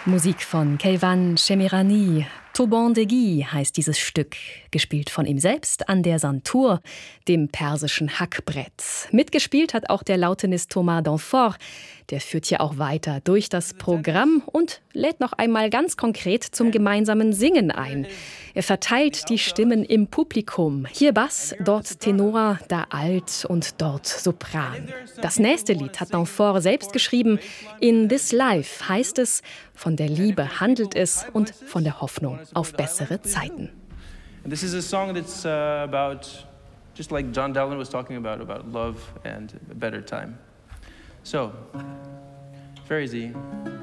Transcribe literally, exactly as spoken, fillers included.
Musik von Keivan Shemirani. Toban Degi heißt dieses Stück, gespielt von ihm selbst an der Santur, dem persischen Hackbrett. Mitgespielt hat auch der Lautenist Thomas Danfort. Der führt hier auch weiter durch das Programm und lädt noch einmal ganz konkret zum gemeinsamen Singen ein. Er verteilt die Stimmen im Publikum. Hier Bass, dort Tenor, da Alt und dort Sopran. Das nächste Lied hat Danfort selbst geschrieben. In This Life heißt es, von der Liebe handelt es und von der Hoffnung auf bessere Zeiten. And this is a song that's uh, about, just like John Dowland was talking about, about love and a better time. So, very easy.